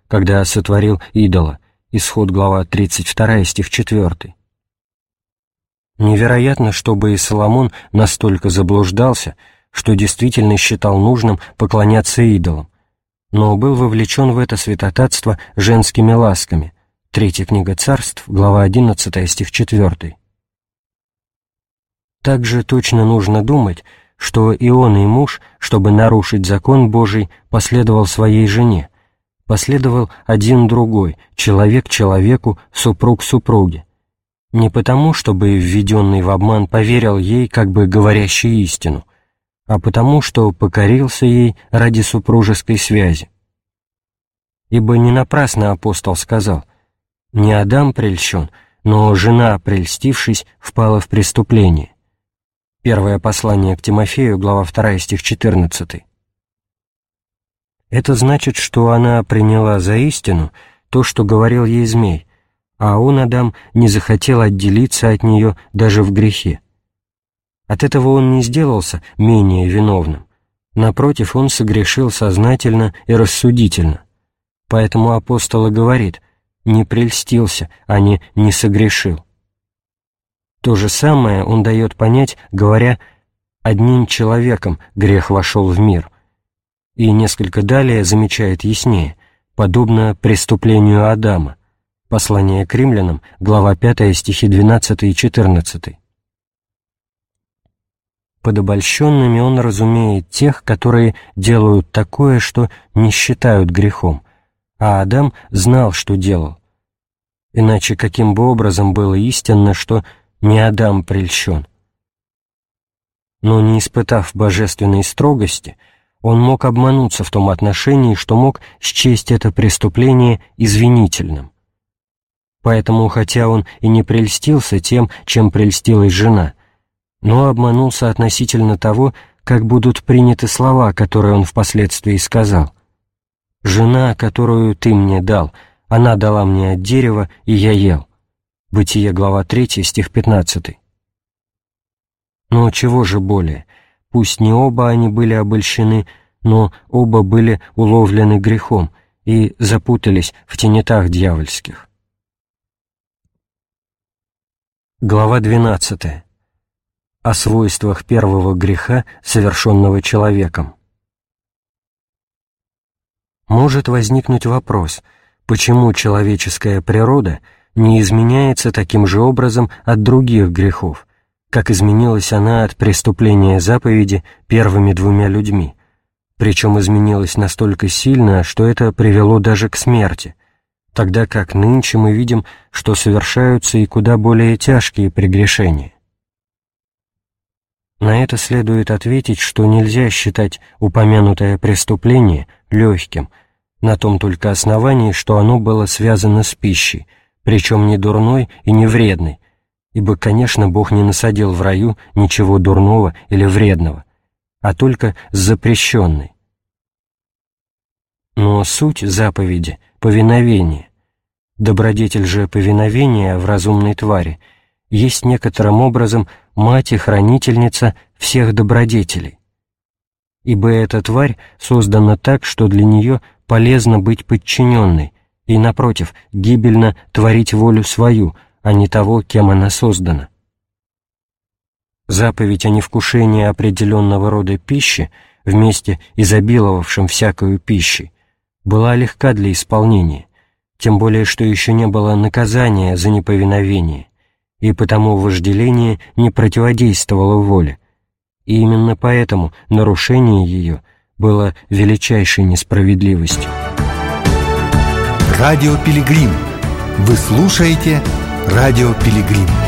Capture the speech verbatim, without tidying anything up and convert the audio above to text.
когда сотворил идола. Исход, глава тридцать два, стих четвёртый. Невероятно, чтобы и Соломон настолько заблуждался, что действительно считал нужным поклоняться идолам, но был вовлечен в это святотатство женскими ласками. Третья книга Царств, глава одиннадцатая, стих четвёртый. Также точно нужно думать, что и он, и муж, чтобы нарушить закон Божий, последовал своей жене, последовал один другой, человек человеку, супруг супруге. Не потому, чтобы введенный в обман поверил ей, как бы говорящей истину, а потому, что покорился ей ради супружеской связи. Ибо не напрасно апостол сказал: «Не Адам прельщен, но жена, прельстившись, впала в преступление». Первое послание к Тимофею, глава вторая, стих четырнадцатый. Это значит, что она приняла за истину то, что говорил ей змей, а он, Адам, не захотел отделиться от нее даже в грехе. От этого он не сделался менее виновным. Напротив, он согрешил сознательно и рассудительно. Поэтому апостол и говорит: «не прельстился, а не не согрешил». То же самое он дает понять, говоря: «одним человеком грех вошел в мир», и несколько далее замечает яснее: «подобно преступлению Адама». Послание к римлянам, глава пятая, стихи двенадцатый и четырнадцатый. Под обольщенными он разумеет тех, которые делают такое, что не считают грехом, а Адам знал, что делал. Иначе каким бы образом было истинно, что не Адам прельщен? Но не испытав божественной строгости, он мог обмануться в том отношении, что мог счесть это преступление извинительным. Поэтому, хотя он и не прельстился тем, чем прельстилась жена, но обманулся относительно того, как будут приняты слова, которые он впоследствии сказал: «Жена, которую ты мне дал, она дала мне от дерева, и я ел». Бытие, глава третья, стих пятнадцатый. Но чего же более? Пусть не оба они были обольщены, но оба были уловлены грехом и запутались в тенетах дьявольских. Глава двенадцатая. О свойствах первого греха, совершенного человеком. Может возникнуть вопрос, почему человеческая природа не изменяется таким же образом от других грехов, как изменилась она от преступления заповеди первыми двумя людьми, причем изменилась настолько сильно, что это привело даже к смерти, тогда как нынче мы видим, что совершаются и куда более тяжкие прегрешения. На это следует ответить, что нельзя считать упомянутое преступление легким, на том только основании, что оно было связано с пищей, причем не дурной и не вредной, ибо, конечно, Бог не насадил в раю ничего дурного или вредного, а только с запрещенной. Но суть заповеди — повиновение. Добродетель же повиновения в разумной твари есть некоторым образом мать и хранительница всех добродетелей. Ибо эта тварь создана так, что для нее полезно быть подчиненной, и, напротив, гибельно творить волю свою, а не того, кем она создана. Заповедь о невкушении определенного рода пищи, вместе изобиловавшим всякою пищей, была легка для исполнения, тем более что еще не было наказания за неповиновение, и потому вожделение не противодействовало воле, и именно поэтому нарушение ее было величайшей несправедливостью. Радио Пилигрим. Вы слушаете Радио Пилигрим.